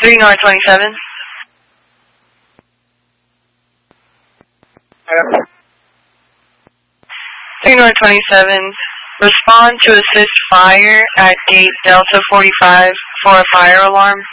3 North 27. Yeah. 3 North 27. Respond to assist fire at gate Delta 45 for a fire alarm.